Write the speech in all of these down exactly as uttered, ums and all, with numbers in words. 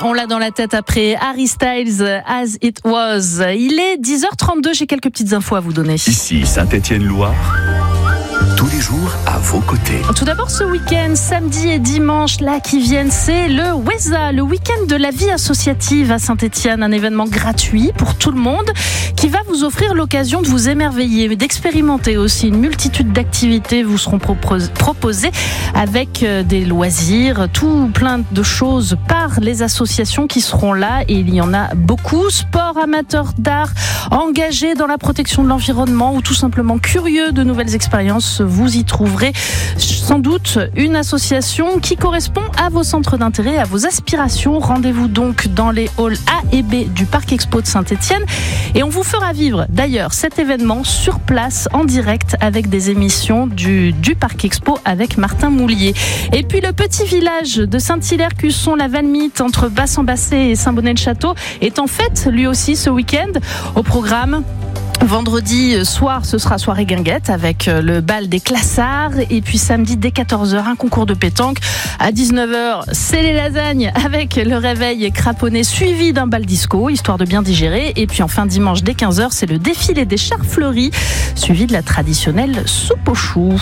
On l'a dans la tête après Harry Styles, As It Was. Il est dix heures trente-deux, j'ai quelques petites infos à vous donner. Ici Saint-Étienne-Loire, tous les jours à vos côtés. Tout d'abord ce week-end, samedi et dimanche, là qui viennent, c'est le WESA, le week-end de la vie associative à Saint-Étienne, un événement gratuit pour tout le monde qui va vous offrir l'occasion de vous émerveiller, d'expérimenter aussi une multitude d'activités vous seront proposées avec des loisirs, tout plein de choses par les associations qui seront là et il y en a beaucoup. Sport, amateurs d'art, engagés dans la protection de l'environnement ou tout simplement curieux de nouvelles expériences, vous y trouverez sans doute une association qui correspond à vos centres d'intérêt, à vos aspirations. Rendez-vous donc dans les halls A et B du Parc Expo de Saint-Étienne et on vous fera vivre d'ailleurs cet événement sur place en direct avec des émissions du, du Parc Expo avec Martin Moulier. Et puis le petit village de Saint-Hilaire-Cusson, la Valmite, entre Bassan-Bassé et Saint-Bonnet-le-Château, est en fête lui aussi ce week-end. Au programme, vendredi soir, ce sera soirée guinguette avec le bal des classards. Et puis samedi, dès quatorze heures, un concours de pétanque. À dix-neuf heures, c'est les lasagnes avec le réveil craponné suivi d'un bal disco, histoire de bien digérer. Et puis enfin, dimanche, dès quinze heures, c'est le défilé des chars fleuris, suivi de la traditionnelle soupe aux choux.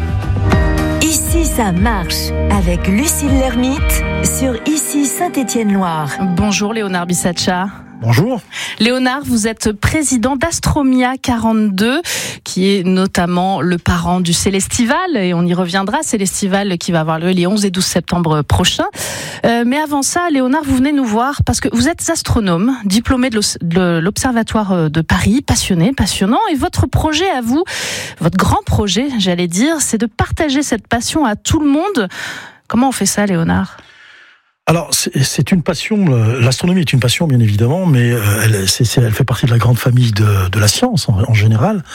Ici, ça marche avec Lucille Lermite sur Ici Saint-Étienne-Loire. Bonjour Léonard Bisaccia. Bonjour. Léonard, vous êtes président d'Astromia quarante-deux, qui est notamment le parent du Célestival, et on y reviendra. Célestival qui va avoir lieu les onze et douze septembre prochains. Euh, mais avant ça, Léonard, vous venez nous voir parce que vous êtes astronome, diplômé de l'Observatoire de Paris, passionné, passionnant, et votre projet à vous, votre grand projet, j'allais dire, c'est de partager cette passion à tout le monde. Comment on fait ça, Léonard ? Alors, c'est, c'est une passion, l'astronomie est une passion, bien évidemment, mais elle, c'est, c'est, elle fait partie de la grande famille de, de la science, en, en général.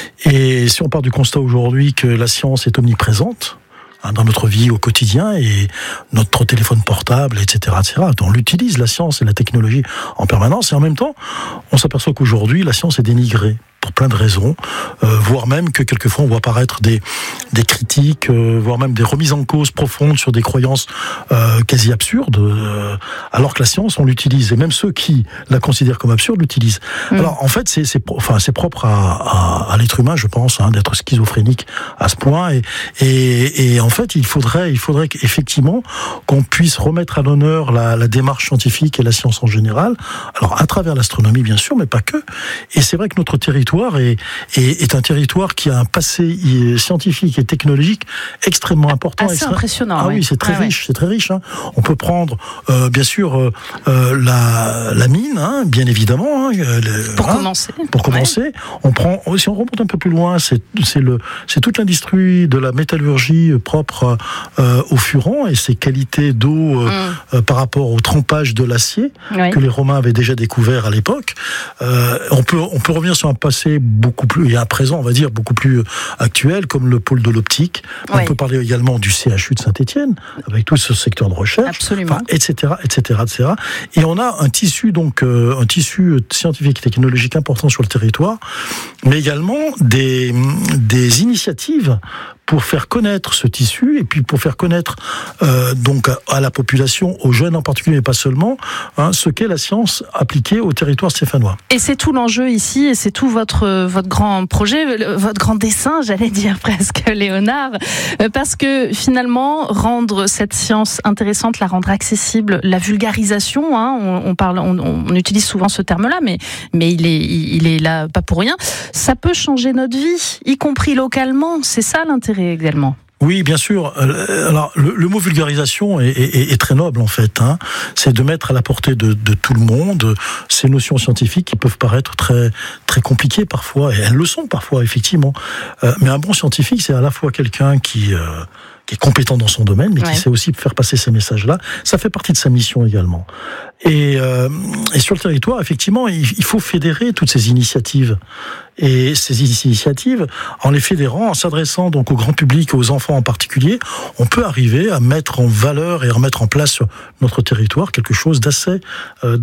Et si on part du constat aujourd'hui que la science est omniprésente, hein, dans notre vie au quotidien, et notre téléphone portable, et cetera, et cetera, on l'utilise, la science et la technologie, en permanence, et en même temps, on s'aperçoit qu'aujourd'hui, la science est dénigrée. Pour plein de raisons, euh, voire même que quelquefois on voit apparaître des, des critiques, euh, voire même des remises en cause profondes sur des croyances euh, quasi absurdes, euh, alors que la science, on l'utilise, et même ceux qui la considèrent comme absurde l'utilisent. Mmh. Alors en fait, c'est, c'est, enfin, c'est propre à, à, à l'être humain, je pense, hein, d'être schizophrénique à ce point, et, et, et en fait, il faudrait, il faudrait effectivement qu'on puisse remettre à l'honneur la, la démarche scientifique et la science en général, alors à travers l'astronomie bien sûr, mais pas que, et c'est vrai que notre territoire Est, est, est un territoire qui a un passé scientifique et technologique extrêmement important. Assez extra... impressionnant. Ah oui, oui, c'est très ah, riche, ouais. c'est très riche. Hein. On peut prendre, euh, bien sûr, euh, euh, la, la mine, hein, bien évidemment. Hein, le, pour hein, commencer. Pour commencer, ouais. on prend. Si on remonte un peu plus loin, c'est, c'est le, c'est toute l'industrie de la métallurgie propre euh, au furon et ses qualités d'eau euh, mm. euh, par rapport au trempage de l'acier oui. que les Romains avaient déjà découvert à l'époque. Euh, on peut, on peut revenir sur un passé beaucoup plus, et à présent, on va dire, beaucoup plus actuel, comme le pôle de l'optique. Ouais. On peut parler également du C H U de Saint-Étienne, avec tout ce secteur de recherche, absolument, et cetera, et cetera, et cetera. Et on a un tissu, donc, euh, un tissu scientifique et technologique important sur le territoire, mais également des, des initiatives pour faire connaître ce tissu et puis pour faire connaître euh, donc à, à la population, aux jeunes en particulier, mais pas seulement, hein, ce qu'est la science appliquée au territoire stéphanois. Et c'est tout l'enjeu ici, et c'est tout votre votre grand projet, votre grand dessein, j'allais dire presque, Léonard, parce que finalement rendre cette science intéressante, la rendre accessible, la vulgarisation, hein, on, on parle, on, on utilise souvent ce terme-là, mais mais il est il est là pas pour rien. Ça peut changer notre vie, y compris localement. C'est ça l'intérêt également. Oui, bien sûr. Alors, le, le mot vulgarisation est, est, est très noble, en fait. Hein. C'est de mettre à la portée de, de tout le monde ces notions scientifiques qui peuvent paraître très, très compliquées parfois, et elles le sont parfois, effectivement. Euh, mais un bon scientifique, c'est à la fois quelqu'un qui... Euh, qui est compétent dans son domaine, mais ouais. qui sait aussi faire passer ces messages-là. Ça fait partie de sa mission également. Et, euh, et sur le territoire, effectivement, il, il faut fédérer toutes ces initiatives. Et ces initiatives, en les fédérant, en s'adressant donc au grand public, aux enfants en particulier, on peut arriver à mettre en valeur et à remettre en place sur notre territoire quelque chose d'assez, euh,